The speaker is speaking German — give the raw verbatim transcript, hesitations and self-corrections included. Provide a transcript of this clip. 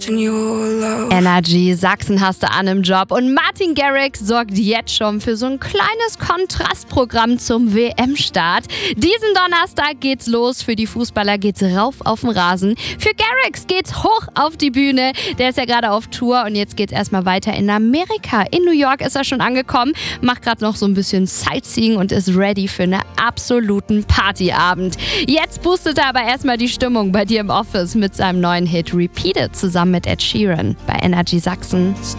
Energy Sachsen hast du an im Job und Martin Garrix sorgt jetzt schon für so ein kleines Kontrastprogramm zum W M-Start. Diesen Donnerstag geht's los. Für die Fußballer geht's rauf auf den Rasen. Für Garrix geht's hoch auf die Bühne. Der ist ja gerade auf Tour und jetzt geht's erstmal weiter in Amerika. In New York ist er schon angekommen, macht gerade noch so ein bisschen Sightseeing und ist ready für einen absoluten Partyabend. Jetzt boostet er aber erstmal die Stimmung bei dir im Office mit seinem neuen Hit Repeat It zusammen mit Ed Sheeran bei Energy Sachsen.